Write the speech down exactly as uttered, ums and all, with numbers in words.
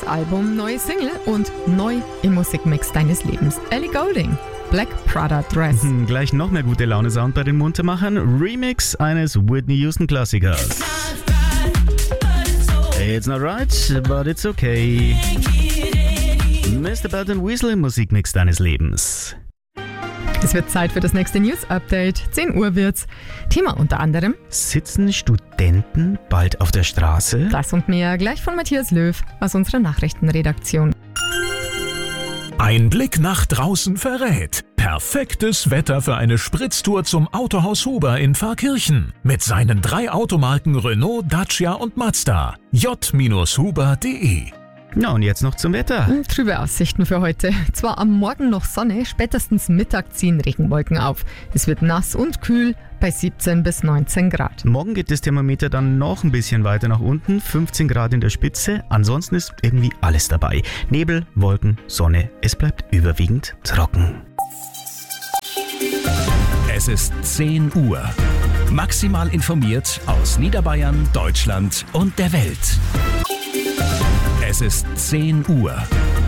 Album, neue Single und neu im Musikmix deines Lebens. Ellie Goulding, Black Prada Dress. Hm, gleich noch mehr gute Laune-Sound bei den Muntermachern. Remix eines Whitney Houston-Klassikers. It's not right, but it's okay. Mister Belt and Weasel im Musikmix deines Lebens. Es wird Zeit für das nächste News-Update. zehn Uhr wird's. Thema unter anderem: Sitzen Studenten bald auf der Straße? Das und mehr gleich von Matthias Löw aus unserer Nachrichtenredaktion. Ein Blick nach draußen verrät. Perfektes Wetter für eine Spritztour zum Autohaus Huber in Pfarrkirchen. Mit seinen drei Automarken Renault, Dacia und Mazda. j huber punkt de. Na und jetzt noch zum Wetter. Trübe Aussichten für heute. Zwar am Morgen noch Sonne, spätestens Mittag ziehen Regenwolken auf. Es wird nass und kühl bei siebzehn bis neunzehn Grad. Morgen geht das Thermometer dann noch ein bisschen weiter nach unten, fünfzehn Grad in der Spitze. Ansonsten ist irgendwie alles dabei. Nebel, Wolken, Sonne. Es bleibt überwiegend trocken. Es ist zehn Uhr. Maximal informiert aus Niederbayern, Deutschland und der Welt. Es ist zehn Uhr.